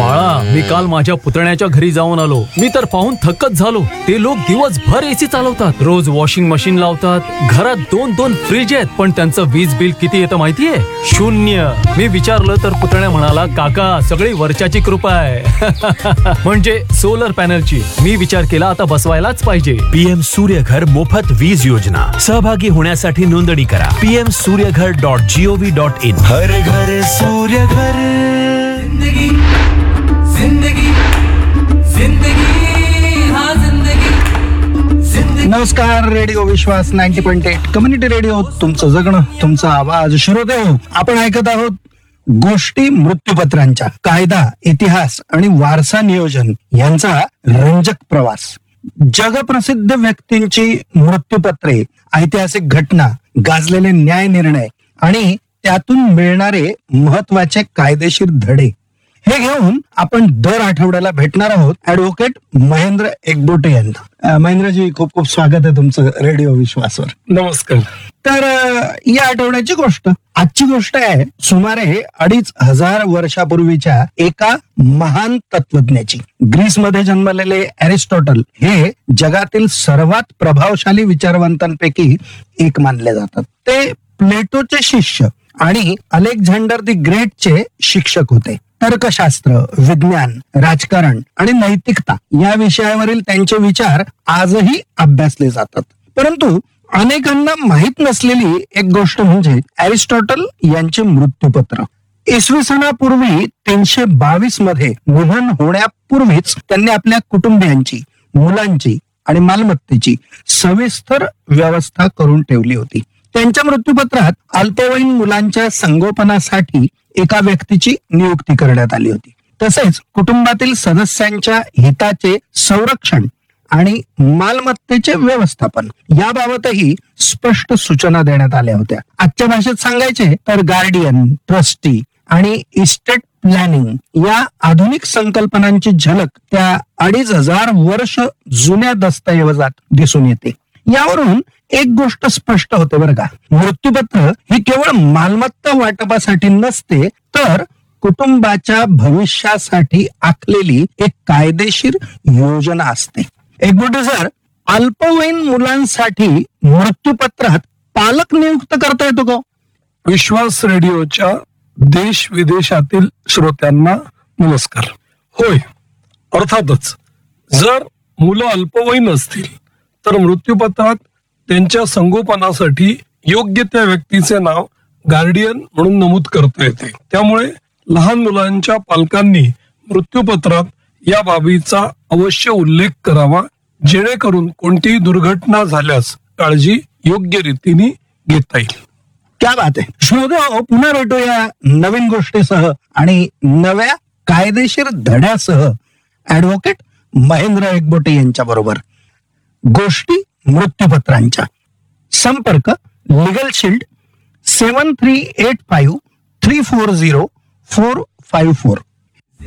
बाळा, मी काल माझ्या पुतण्याच्या घरी जाऊन आलो. मी तर पाहून थक्कच झालो. ते लोक दिवसभर एसी चालवतात, रोज वॉशिंग मशीन लावतात, घरात 2-2 फ्रीज आहेत, पण त्यांचं वीज बिल किती येतं माहितीये? 0. मी विचारलं तर पुतण्या म्हणाला, काका सगळी वर्षाची कृपा आहे. म्हणजे सोलर पॅनलची. मी विचार केला आता बसवायलाच पाहिजे. PM सूर्यघर मोफत वीज योजना. सहभागी होण्यासाठी नोंदणी करा pmsuryaghar.gov.in. हर घर सूर्य घर. जिंदगी जिंदगी जिंदगी हाँ जिंदगी. नमस्कार. रेडिओ विश्वास 90.8 कम्युनिटी रेडिओ. तुमचं जगणं, तुमचा आवाज. श्रोते हो, आपण ऐकत आहोत गोष्टी मृत्यूपत्रांच्या. कायदा, इतिहास आणि वारसा नियोजन यांचा रंजक प्रवास. जगप्रसिद्ध व्यक्तींची मृत्यूपत्रे, ऐतिहासिक घटना, गाजलेले न्याय निर्णय आणि त्यातून मिळणारे महत्वाचे कायदेशीर धडे, हे घेऊन आपण दर आठवड्याला भेटणार आहोत ऍडव्होकेट महेंद्र एकबोटे यांना. महेंद्रजी, खूप खूप स्वागत आहे तुमचं रेडिओ विश्वासवर. नमस्कार. तर या आठवड्याची गोष्ट, आजची गोष्ट आहे सुमारे 2500 वर्षापूर्वीच्या एका महान तत्वज्ञाची. ग्रीसमध्ये जन्मलेले अरिस्टॉटल हे जगातील सर्वात प्रभावशाली विचारवंतांपैकी एक मानले जातात. ते प्लेटोचे शिष्य आणि अलेक्झांडर द ग्रेटचे शिक्षक होते. तर्कशास्त्र, विज्ञान, राजकारण आणि नैतिकता या विषयावरील त्यांचे विचार आजही अभ्यासले जातात. परंतु अनेकांना माहीत नसलेली एक गोष्ट म्हणजे अरिस्टॉटल यांचे मृत्यूपत्र. इसवी सनापूर्वी 322 मध्ये निधन होण्यापूर्वीच त्यांनी आपल्या कुटुंबियांची, मुलांची आणि मालमत्तेची सविस्तर व्यवस्था करून ठेवली होती. त्यांच्या मृत्यूपत्रात अल्पवयीन मुलांच्या संगोपनासाठी एका व्यक्तीची नियुक्ती करण्यात आली होती. तसेच कुटुंबातील सदस्यांच्या हिताचे संरक्षण आणि मालमत्तेचे व्यवस्थापन याबाबतही स्पष्ट सूचना देण्यात आल्या होत्या. आजच्या भाषेत सांगायचे तर गार्डियन, ट्रस्टी आणि इस्टेट प्लॅनिंग या आधुनिक संकल्पनांची झलक त्या 2500 वर्ष जुन्या दस्तऐवजात दिसून येते. यावरून एक गोष्ट स्पष्ट होते बरं का, मृत्यूपत्र ही केवळ मालमत्ता वाटपासाठी नसते, तर कुटुंबाच्या भविष्यासाठी आखलेली एक कायदेशीर योजना असते. एकबोटे सर, अल्पवयीन मुलांसाठी मृत्यूपत्रात पालक नियुक्त करता येतो का? विश्वास रेडिओच्या देश विदेशातील श्रोत्यांना नमस्कार. होय, अर्थातच जर मुलं अल्पवयीन असतील तर मृत्यूपत्रात त्यांच्या संगोपनासाठी योग्य त्या व्यक्तीचे नाव गार्डियन म्हणून नमूद करता येते. त्यामुळे लहान मुलांच्या पालकांनी मृत्यूपत्रात या बाबीचा अवश्य उल्लेख करावा, जेणेकरून कोणतीही दुर्घटना झाल्यास काळजी योग्य रीतीने घेता येईल. क्या बात आहे. श्रोते, पुन्हा भेटूया नवीन गोष्टीसह आणि नव्या कायदेशीर धड्यासह ऍडव्होकेट महेंद्र एकबोटे यांच्या बरोबर. गोष्टी मृत्यूपत्रांच्या. संपर्क लिगल शील्ड 7385 340 454.